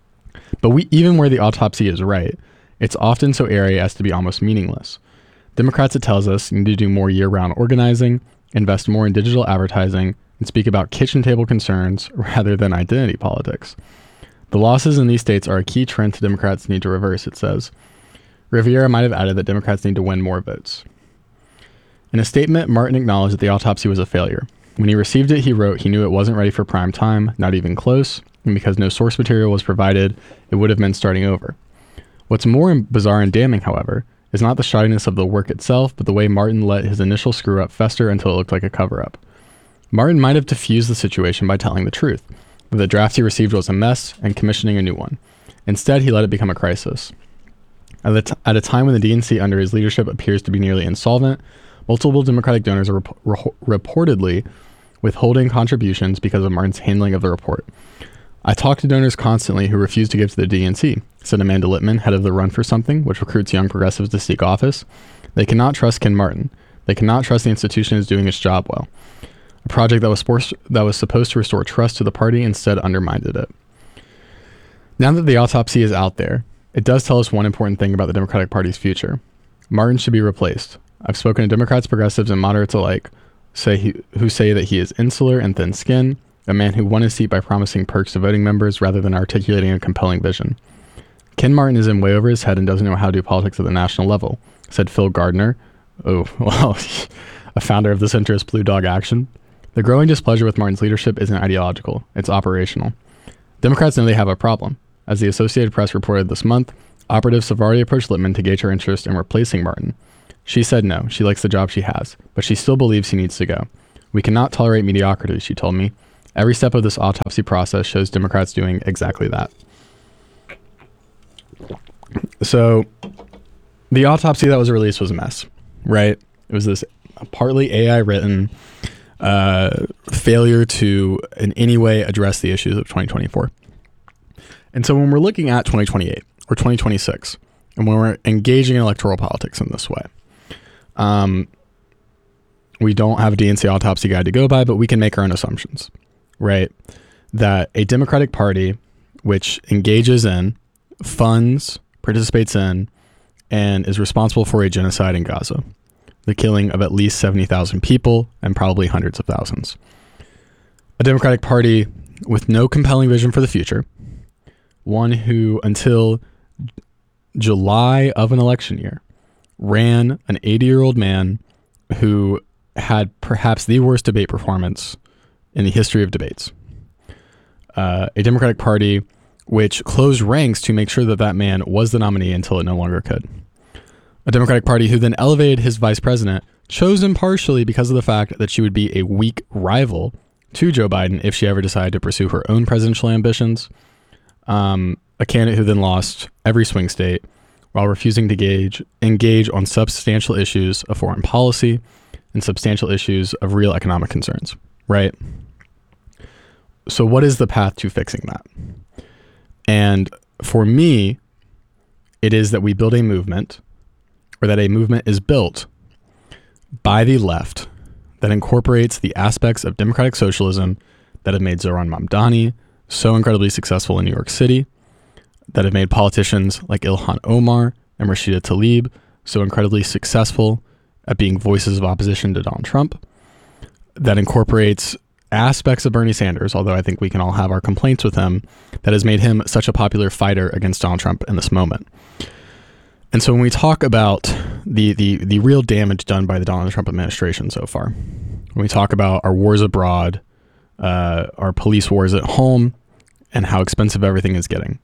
But even where the autopsy is right, it's often so airy as to be almost meaningless. Democrats, it tells us, need to do more year-round organizing, invest more in digital advertising, and speak about kitchen table concerns rather than identity politics. The losses in these states are a key trend the Democrats need to reverse, it says. Riviera might have added that Democrats need to win more votes. In a statement, Martin acknowledged that the autopsy was a failure. When he received it, he wrote he knew it wasn't ready for prime time, not even close, and because no source material was provided, it would have meant starting over. What's more bizarre and damning, however, is not the shoddiness of the work itself, but the way Martin let his initial screw-up fester until it looked like a cover-up. Martin might have diffused the situation by telling the truth, that the draft he received was a mess and commissioning a new one. Instead, he let it become a crisis. At a time when the DNC under his leadership appears to be nearly insolvent, multiple Democratic donors are reportedly withholding contributions because of Martin's handling of the report. I talk to donors constantly who refuse to give to the DNC, said Amanda Littman, head of the Run for Something, which recruits young progressives to seek office. They cannot trust Ken Martin. They cannot trust the institution is doing its job well. A project that was supposed to restore trust to the party instead undermined it. Now that the autopsy is out there, it does tell us one important thing about the Democratic Party's future. Martin should be replaced. I've spoken to Democrats, progressives, and moderates alike who say that he is insular and thin-skinned, a man who won his seat by promising perks to voting members rather than articulating a compelling vision. Ken Martin is in way over his head and doesn't know how to do politics at the national level, said Phil Gardner, a founder of the centrist Blue Dog Action. The growing displeasure with Martin's leadership isn't ideological, it's operational. Democrats know they have a problem. As the Associated Press reported this month, operatives have already approached Littman to gauge her interest in replacing Martin. She said no, she likes the job she has, but she still believes he needs to go. We cannot tolerate mediocrity, she told me. Every step of this autopsy process shows Democrats doing exactly that. So, the autopsy that was released was a mess, right? It was this partly AI-written failure to in any way address the issues of 2024. And so when we're looking at 2028 or 2026, and when we're engaging in electoral politics in this way, we don't have a DNC autopsy guide to go by, but we can make our own assumptions, right? That a Democratic Party which engages in, funds, participates in, and is responsible for a genocide in Gaza, the killing of at least 70,000 people and probably hundreds of thousands. A Democratic Party with no compelling vision for the future, one who until July of an election year ran an 80-year-old man who had perhaps the worst debate performance in the history of debates. A Democratic Party which closed ranks to make sure that that man was the nominee until it no longer could. A Democratic Party who then elevated his vice president, chosen partially because of the fact that she would be a weak rival to Joe Biden if she ever decided to pursue her own presidential ambitions. A candidate who then lost every swing state while refusing to engage on substantial issues of foreign policy and substantial issues of real economic concerns, right? So what is the path to fixing that? And for me, it is that we build a movement, or that a movement is built by the left that incorporates the aspects of democratic socialism that have made Zohran Mamdani so incredibly successful in New York City, that have made politicians like Ilhan Omar and Rashida Tlaib so incredibly successful at being voices of opposition to Donald Trump, that incorporates aspects of Bernie Sanders, although I think we can all have our complaints with him, that has made him such a popular fighter against Donald Trump in this moment. And so when we talk about the real damage done by the Donald Trump administration so far, when we talk about our wars abroad, our police wars at home, and how expensive everything is getting,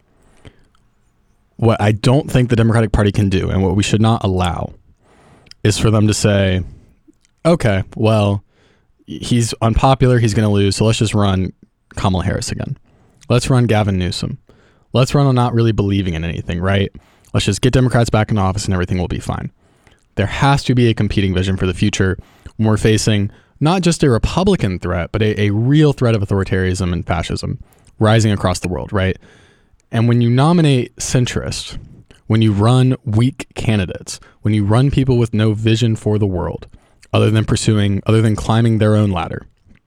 what I don't think the Democratic Party can do, and what we should not allow, is for them to say, okay, well, he's unpopular, he's going to lose, so let's just run Kamala Harris again. Let's run Gavin Newsom. Let's run on not really believing in anything, right? Let's just get Democrats back in office and everything will be fine. There has to be a competing vision for the future when we're facing not just a Republican threat, but a real threat of authoritarianism and fascism rising across the world, right? And when you nominate centrist, when you run weak candidates, when you run people with no vision for the world, other than climbing their own ladder,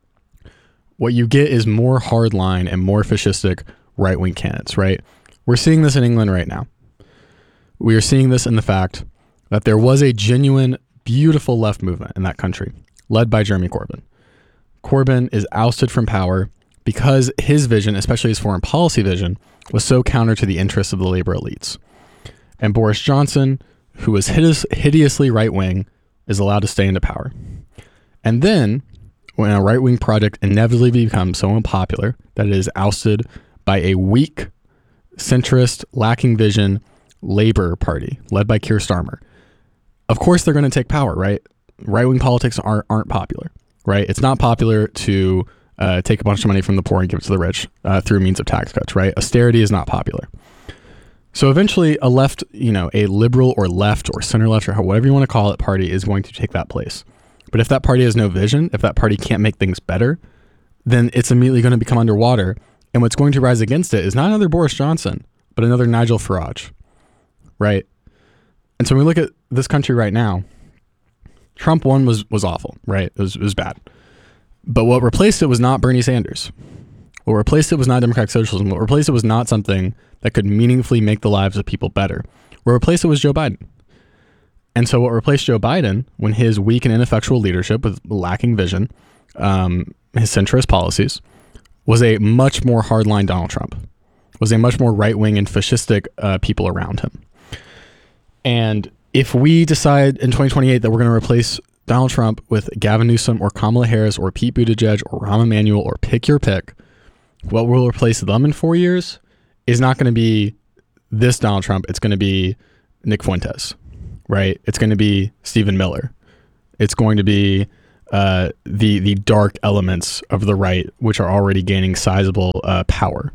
what you get is more hardline and more fascistic right-wing candidates, right? We're seeing this in England right now. We are seeing this in the fact that there was a genuine, beautiful left movement in that country, led by Jeremy Corbyn. Corbyn is ousted from power because his vision, especially his foreign policy vision, was so counter to the interests of the labor elites. And Boris Johnson, who was hideously right-wing, is allowed to stay into power. And then, when a right-wing project inevitably becomes so unpopular that it is ousted by a weak, centrist, lacking vision Labor Party, led by Keir Starmer, of course they're going to take power, right? Right-wing politics aren't popular, right? It's not popular to take a bunch of money from the poor and give it to the rich through means of tax cuts, right? Austerity is not popular. So eventually a left, a liberal or left or center left or whatever you want to call it party is going to take that place. But if that party has no vision, if that party can't make things better, then it's immediately going to become underwater. And what's going to rise against it is not another Boris Johnson, but another Nigel Farage, right? And so when we look at this country right now, Trump won was awful, right? It was bad. But what replaced it was not Bernie Sanders. What replaced it was not democratic socialism. What replaced it was not something that could meaningfully make the lives of people better. What replaced it was Joe Biden. And so what replaced Joe Biden, when his weak and ineffectual leadership with lacking vision, his centrist policies, was a much more hardline Donald Trump, was a much more right-wing and fascistic people around him. And if we decide in 2028 that we're going to replace Donald Trump with Gavin Newsom or Kamala Harris or Pete Buttigieg or Rahm Emanuel or pick your pick, what will replace them in 4 years is not going to be this Donald Trump. It's going to be Nick Fuentes, right? It's going to be Stephen Miller. It's going to be the dark elements of the right, which are already gaining sizable power.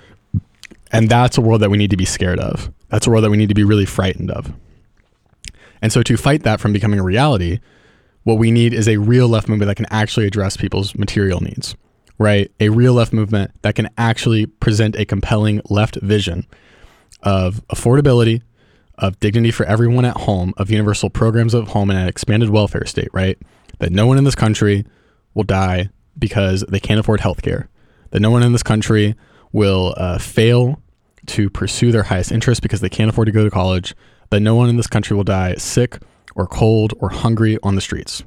And that's a world that we need to be scared of. That's a world that we need to be really frightened of. And so to fight that from becoming a reality, what we need is a real left movement that can actually address people's material needs, right? A real left movement that can actually present a compelling left vision of affordability, of dignity for everyone at home, of universal programs of home and an expanded welfare state, right? That no one in this country will die because they can't afford healthcare. That no one in this country will fail to pursue their highest interest because they can't afford to go to college. That no one in this country will die sick or cold or hungry on the streets.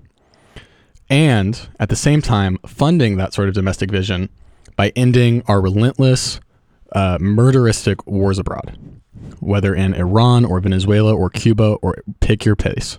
And at the same time, funding that sort of domestic vision by ending our relentless, murderistic wars abroad, whether in Iran or Venezuela or Cuba or pick your pace,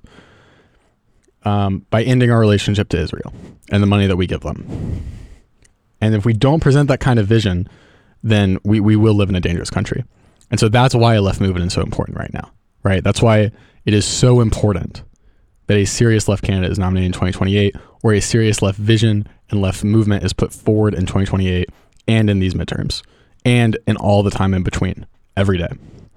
by ending our relationship to Israel and the money that we give them. And if we don't present that kind of vision, then we will live in a dangerous country. And so that's why a left movement is so important right now, right? That's why it is so important that a serious left candidate is nominated in 2028, or a serious left vision and left movement is put forward in 2028 and in these midterms and in all the time in between, every day.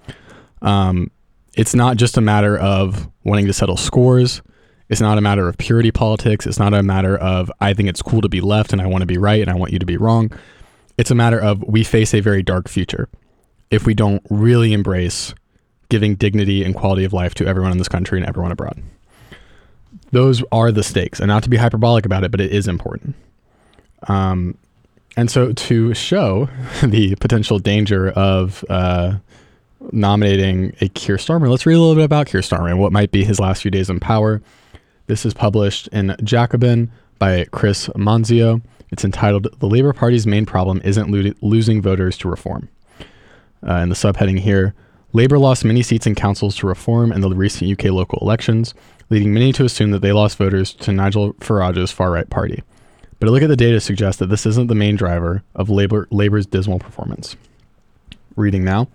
It's not just a matter of wanting to settle scores. It's not a matter of purity politics. It's not a matter of, I think it's cool to be left and I want to be right and I want you to be wrong. It's a matter of, we face a very dark future if we don't really embrace giving dignity and quality of life to everyone in this country and everyone abroad. Those are the stakes, and not to be hyperbolic about it, but it is important. And so to show the potential danger of nominating a Keir Starmer, let's read a little bit about Keir Starmer and what might be his last few days in power. This is published in Jacobin by Chris Monzio. It's entitled, "The Labour Party's Main Problem Isn't Losing Voters to Reform." And the subheading here, Labour lost many seats in councils to Reform in the recent UK local elections, leading many to assume that they lost voters to Nigel Farage's far-right party. But a look at the data suggests that this isn't the main driver of Labour's dismal performance. Reading now.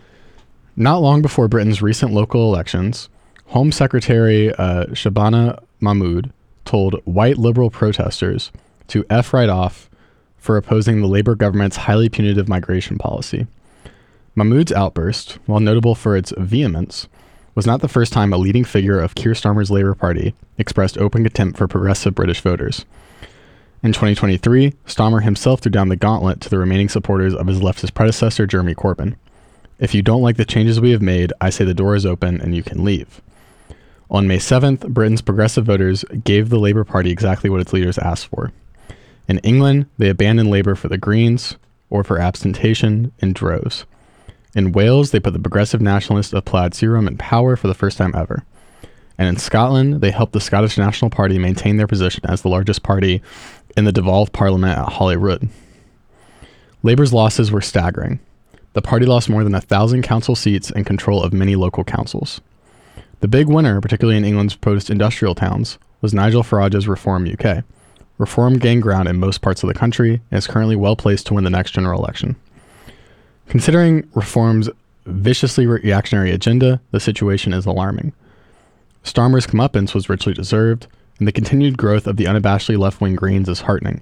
Not long before Britain's recent local elections, Home Secretary Shabana Mahmood told white Liberal protesters to F right off for opposing the Labour government's highly punitive migration policy. Mahmood's outburst, while notable for its vehemence, was not the first time a leading figure of Keir Starmer's Labour Party expressed open contempt for progressive British voters. In 2023, Starmer himself threw down the gauntlet to the remaining supporters of his leftist predecessor, Jeremy Corbyn. "If you don't like the changes we have made, I say the door is open and you can leave." On May 7th, Britain's progressive voters gave the Labour Party exactly what its leaders asked for. In England, they abandoned Labour for the Greens, or for abstention, in droves. In Wales, they put the progressive nationalists of Plaid Cymru in power for the first time ever. And in Scotland, they helped the Scottish National Party maintain their position as the largest party in the devolved parliament at Holyrood. Labour's losses were staggering. The party lost more than 1,000 council seats and control of many local councils. The big winner, particularly in England's post-industrial towns, was Nigel Farage's Reform UK. Reform gained ground in most parts of the country and is currently well placed to win the next general election. Considering Reform's viciously reactionary agenda, the situation is alarming. Starmer's comeuppance was richly deserved, and the continued growth of the unabashedly left-wing Greens is heartening.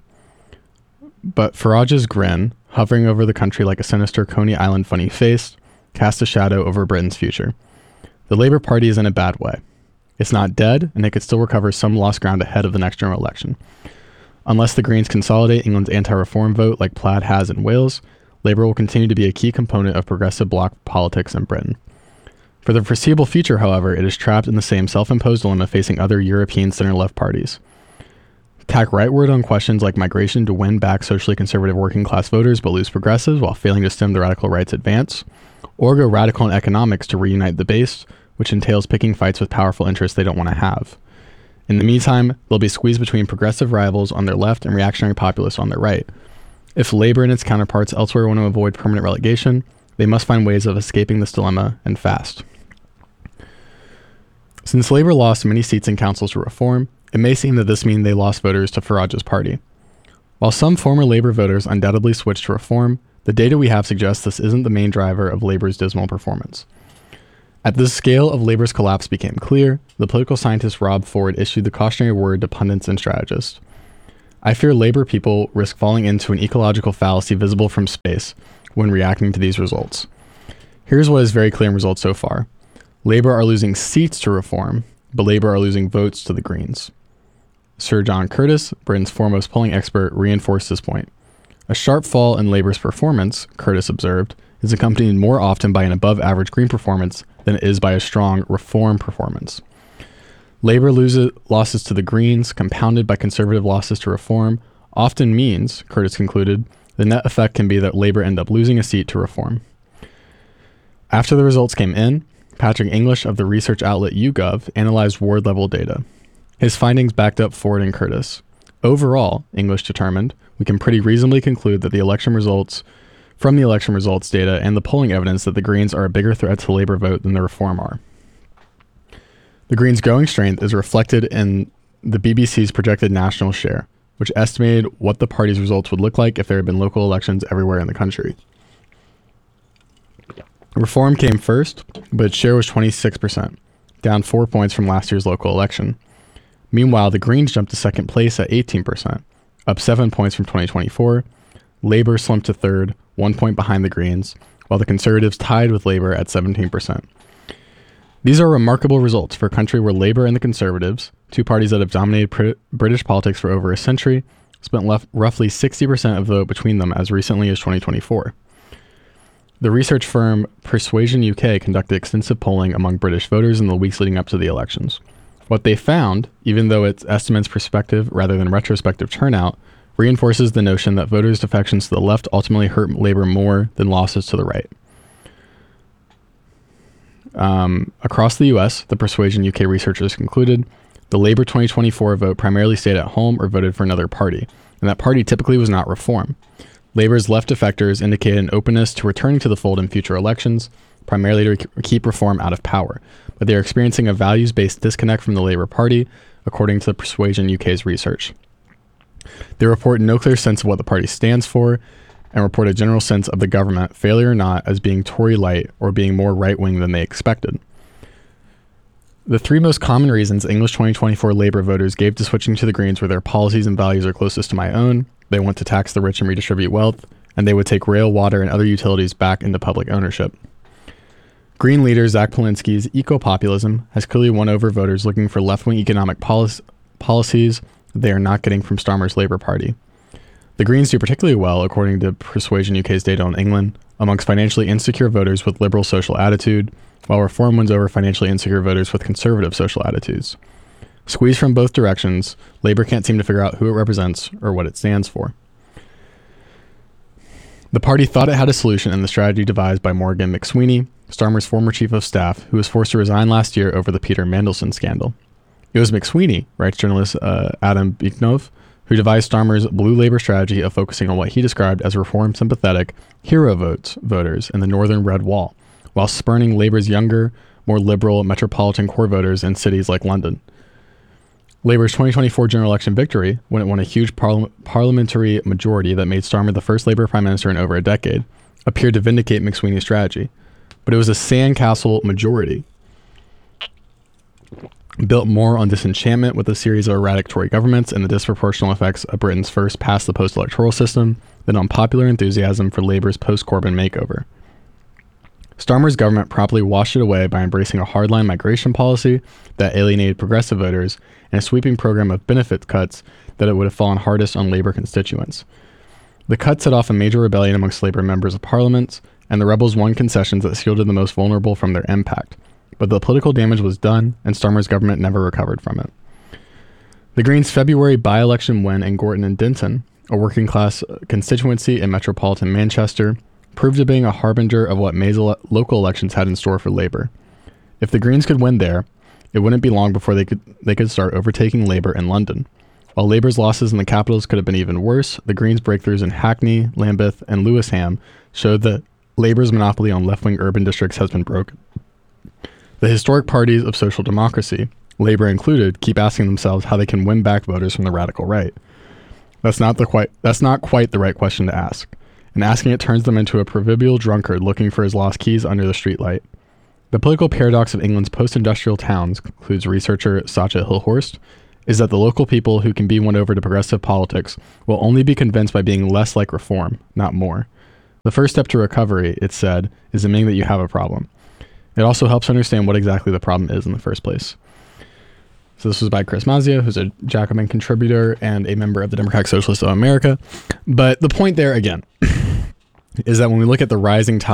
But Farage's grin, hovering over the country like a sinister Coney Island funny face, cast a shadow over Britain's future. The Labour Party is in a bad way. It's not dead, and it could still recover some lost ground ahead of the next general election. Unless the Greens consolidate England's anti-reform vote like Plaid has in Wales, Labour will continue to be a key component of progressive bloc politics in Britain. For the foreseeable future, however, it is trapped in the same self-imposed dilemma facing other European center-left parties. Tack rightward on questions like migration to win back socially conservative working-class voters but lose progressives while failing to stem the radical right's advance, or go radical in economics to reunite the base, which entails picking fights with powerful interests they don't want to have. In the meantime, they'll be squeezed between progressive rivals on their left and reactionary populists on their right. If Labour and its counterparts elsewhere want to avoid permanent relegation, they must find ways of escaping this dilemma, and fast. Since Labour lost many seats in councils to Reform, it may seem that this means they lost voters to Farage's party. While some former Labour voters undoubtedly switched to Reform, the data we have suggests this isn't the main driver of Labour's dismal performance. At the scale of Labour's collapse became clear, the political scientist Rob Ford issued the cautionary word to pundits and strategists. I fear Labour people risk falling into an ecological fallacy visible from space when reacting to these results. Here's what is very clear in results so far. Labour are losing seats to Reform, but Labour are losing votes to the Greens. Sir John Curtis, Britain's foremost polling expert, reinforced this point. A sharp fall in Labour's performance, Curtis observed, is accompanied more often by an above-average Green performance than it is by a strong Reform performance. Labour losses to the Greens, compounded by Conservative losses to Reform, often means, Curtis concluded, the net effect can be that Labour end up losing a seat to Reform. After the results came in, Patrick English of the research outlet YouGov analyzed ward-level data. His findings backed up Ford and Curtis. Overall, English determined, we can pretty reasonably conclude that from the election results data and the polling evidence that the Greens are a bigger threat to the Labour vote than the Reform are. The Greens' growing strength is reflected in the BBC's projected national share, which estimated what the party's results would look like if there had been local elections everywhere in the country. Reform came first, but its share was 26%, down 4 points from last year's local election. Meanwhile, the Greens jumped to second place at 18%, up 7 points from 2024. Labour slumped to third, 1 point behind the Greens, while the Conservatives tied with Labour at 17%. These are remarkable results for a country where Labour and the Conservatives, two parties that have dominated British politics for over a century, spent roughly 60% of the vote between them as recently as 2024. The research firm Persuasion UK conducted extensive polling among British voters in the weeks leading up to the elections. What they found, even though it estimates prospective rather than retrospective turnout, reinforces the notion that voters' defections to the left ultimately hurt Labour more than losses to the right. Across the US, the Persuasion UK researchers concluded the Labour 2024 vote primarily stayed at home or voted for another party, and that party typically was not Reform. Labour's left defectors indicated an openness to returning to the fold in future elections, primarily to keep Reform out of power, but they are experiencing a values-based disconnect from the Labour Party, according to the Persuasion UK's research. They report no clear sense of what the party stands for, and report a general sense of the government, failure or not, as being Tory light or being more right-wing than they expected. The three most common reasons English 2024 Labour voters gave to switching to the Greens were their policies and values are closest to my own, they want to tax the rich and redistribute wealth, and they would take rail, water, and other utilities back into public ownership. Green leader Zach Polinsky's eco-populism has clearly won over voters looking for left-wing economic policies they are not getting from Starmer's Labour Party. The Greens do particularly well, according to Persuasion UK's data on England, amongst financially insecure voters with liberal social attitude, while Reform wins over financially insecure voters with conservative social attitudes. Squeezed from both directions, Labour can't seem to figure out who it represents or what it stands for. The party thought it had a solution in the strategy devised by Morgan McSweeney, Starmer's former chief of staff, who was forced to resign last year over the Peter Mandelson scandal. It was McSweeney, writes journalist Adam Biknov, who devised Starmer's blue Labour strategy of focusing on what he described as Reform-sympathetic hero voters in the northern Red Wall, while spurning Labour's younger, more liberal metropolitan core voters in cities like London. Labour's 2024 general election victory, when it won a huge parliamentary majority that made Starmer the first Labour prime minister in over a decade, appeared to vindicate McSweeney's strategy. But it was a sandcastle majority, built more on disenchantment with a series of erratic Tory governments and the disproportional effects of Britain's first past the post-electoral system than on popular enthusiasm for Labour's post-Corbyn makeover. Starmer's government promptly washed it away by embracing a hardline migration policy that alienated progressive voters and a sweeping program of benefit cuts that it would have fallen hardest on Labour constituents. The cuts set off a major rebellion amongst Labour members of Parliament, and the rebels won concessions that shielded the most vulnerable from their impact. But the political damage was done, and Starmer's government never recovered from it. The Greens' February by-election win in Gorton and Denton, a working-class constituency in metropolitan Manchester, proved to being a harbinger of what May's local elections had in store for Labour. If the Greens could win there, it wouldn't be long before they could start overtaking Labour in London. While Labour's losses in the capitals could have been even worse, the Greens' breakthroughs in Hackney, Lambeth, and Lewisham showed that Labour's monopoly on left-wing urban districts has been broken. The historic parties of social democracy, Labour included, keep asking themselves how they can win back voters from the radical right. That's not quite the right question to ask, and asking it turns them into a proverbial drunkard looking for his lost keys under the streetlight. The political paradox of England's post-industrial towns, concludes researcher Sacha Hilhorst, is that the local people who can be won over to progressive politics will only be convinced by being less like Reform, not more. The first step to recovery, it said, is admitting that you have a problem. It also helps understand what exactly the problem is in the first place. So this was by Chris Mazia, who's a Jacobin contributor and a member of the Democratic Socialists of America. But the point there, again, is that when we look at the rising tide